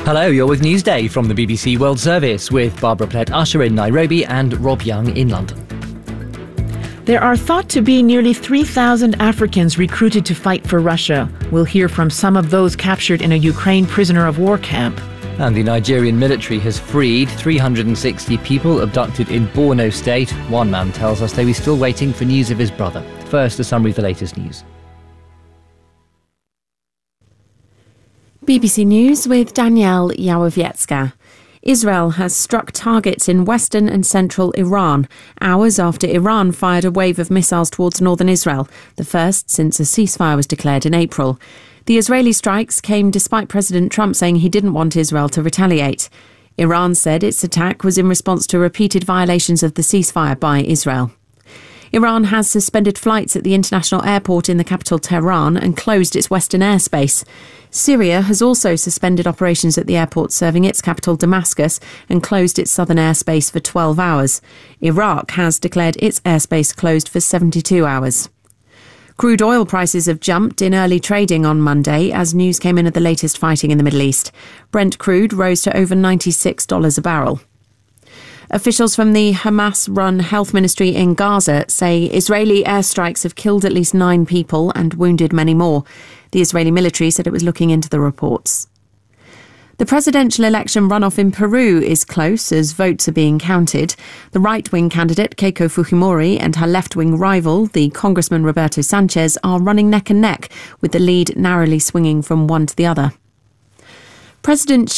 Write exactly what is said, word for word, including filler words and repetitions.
Hello, you're with Newsday from the B B C World Service with Barbara Plett-Usher in Nairobi and Rob Young in London. There are thought to be nearly three thousand Africans recruited to fight for Russia. We'll hear from some of those captured in a Ukraine prisoner of war camp. And the Nigerian military has freed three hundred sixty people abducted in Borno State. One man tells us they were still waiting for news of his brother. First, a summary of the latest news. B B C News with Danielle Yałowiecka. Israel has struck targets in western and central Iran, hours after Iran fired a wave of missiles towards northern Israel, the first since a ceasefire was declared in April. The Israeli strikes came despite President Trump saying he didn't want Israel to retaliate. Iran said its attack was in response to repeated violations of the ceasefire by Israel. Iran has suspended flights at the international airport in the capital Tehran and closed its western airspace. Syria has also suspended operations at the airport serving its capital Damascus and closed its southern airspace for twelve hours. Iraq has declared its airspace closed for seventy-two hours. Crude oil prices have jumped in early trading on Monday as news came in of the latest fighting in the Middle East. Brent crude rose to over ninety-six dollars a barrel. Officials from the Hamas-run health ministry in Gaza say Israeli airstrikes have killed at least nine people and wounded many more. The Israeli military said it was looking into the reports. The presidential election runoff in Peru is close as votes are being counted. The right-wing candidate Keiko Fujimori and her left-wing rival, the Congressman Roberto Sanchez, are running neck and neck, with the lead narrowly swinging from one to the other. President